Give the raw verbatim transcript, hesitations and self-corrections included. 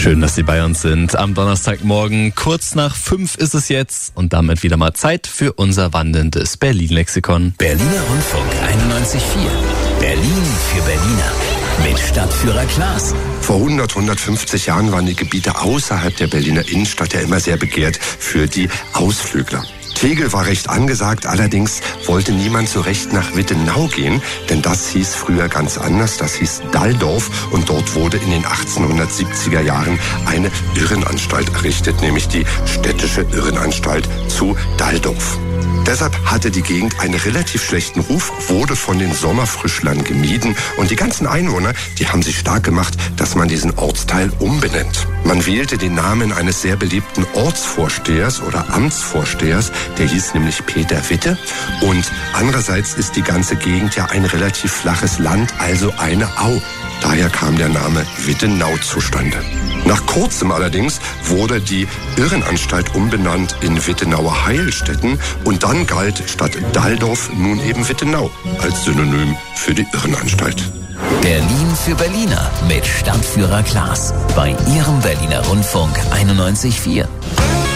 Schön, dass Sie bei uns sind. Am Donnerstagmorgen, kurz nach fünf ist es jetzt und damit wieder mal Zeit für unser wandelndes Berlin-Lexikon. Berliner Rundfunk einundneunzig Komma vier. Berlin für Berliner. Mit Stadtführer Klaas. Vor hundert, hundertfünfzig Jahren waren die Gebiete außerhalb der Berliner Innenstadt ja immer sehr begehrt für die Ausflügler. Tegel war recht angesagt, allerdings wollte niemand so recht nach Wittenau gehen, denn das hieß früher ganz anders, das hieß Dalldorf und dort wurde in den achtzehnhundertsiebziger Jahren eine Irrenanstalt errichtet, nämlich die städtische Irrenanstalt zu Dalldorf. Deshalb hatte die Gegend einen relativ schlechten Ruf, wurde von den Sommerfrischlern gemieden und die ganzen Einwohner, die haben sich stark gemacht, dass man diesen Ortsteil umbenennt. Man wählte den Namen eines sehr beliebten Ortsvorstehers oder Amtsvorstehers, der hieß nämlich Peter Witte. Und andererseits ist die ganze Gegend ja ein relativ flaches Land, also eine Au. Daher kam der Name Wittenau zustande. Nach kurzem allerdings wurde die Irrenanstalt umbenannt in Wittenauer Heilstätten und dann galt statt Dalldorf nun eben Wittenau als Synonym für die Irrenanstalt. Berlin für Berliner mit Stadtführer Klaas bei Ihrem Berliner Rundfunk einundneunzig Komma vier.